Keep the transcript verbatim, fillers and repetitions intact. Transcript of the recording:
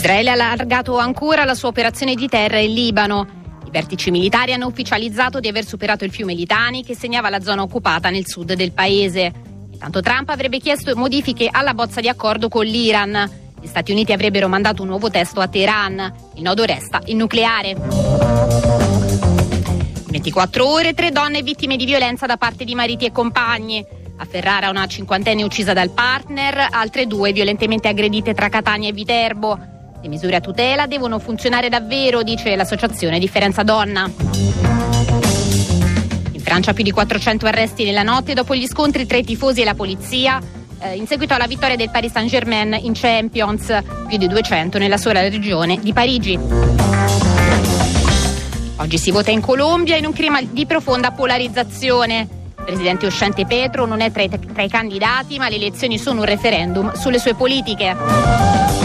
Israele ha allargato ancora la sua operazione di terra in Libano. I vertici militari hanno ufficializzato di aver superato il fiume Litani che segnava la zona occupata nel sud del paese. Intanto Trump avrebbe chiesto modifiche alla bozza di accordo con l'Iran. Gli Stati Uniti avrebbero mandato un nuovo testo a Teheran. Il nodo resta il nucleare. In ventiquattro ore, tre donne vittime di violenza da parte di mariti e compagni. A Ferrara una cinquantenne uccisa dal partner, altre due violentemente aggredite tra Catania e Viterbo. Le misure a tutela devono funzionare davvero, dice l'associazione Differenza Donna. In Francia più di quattrocento arresti nella notte dopo gli scontri tra i tifosi e la polizia, eh, in seguito alla vittoria del Paris Saint-Germain in Champions, più di duecento nella sola regione di Parigi. Oggi si vota in Colombia in un clima di profonda polarizzazione. Il presidente uscente Petro non è tra i, tra i candidati, ma le elezioni sono un referendum sulle sue politiche.